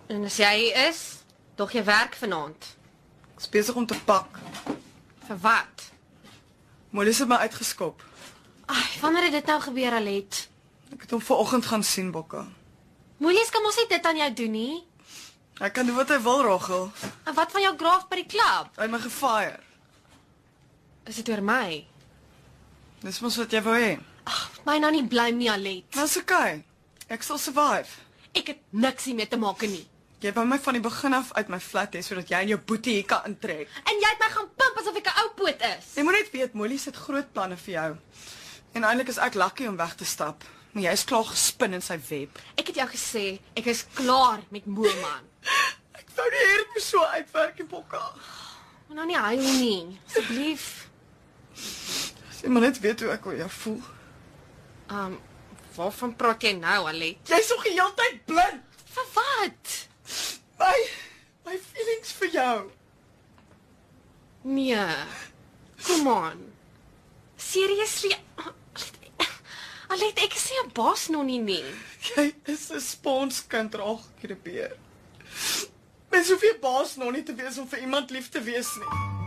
En as jy is, dog jy werk vanaand. Ek is besig om te pak. Vir wat? Molly het my uitgeskop. Ai, wanneer het dit nou gebeur, Alet? Ek het hom vanoggend gaan sien, Bokka. Moelies kan mos nie dit aan jou doen nie. Hy kan doen wat hy wil, Rachel. En wat van jou graaf by die klub? Hy het my gefire. Is dit oor my? Dis mos wat jy wou hê. Ag, my nou nie blame nie, Alet. Dis okay. Ek sal survive. Ek het niks hiermee te maak nie. Jy wou my van die begin af uit my flat hê sodat jy en jou boetie hier kan intrek. En jy het my gaan pimp asof ek 'n ou poot is. Jy moet net weet, Molly het groot planne vir jou. En eintlik is ek lucky om weg te stap. Maar jy is klaar gespin in sy web. Ek het jou gesê, ek is klaar met Moelman. Ek wou nie hê dit moes so uitwerk, Bokka. Maar nou nie huil nie, asseblief. Jy moet net weet hoe ek oor jou voel. Waarvan praat jy nou, Alet? Jy's nog die hele tyd blind. Vir wat? My feelings vir jou. Nee. Come on. Seriously? Alet, ek is nie 'n baas nog nie. Jy is 'n sponskind, Rachel Krebeer. Mens hoef nie baas nog nie te wees om vir iemand lief te wees nie.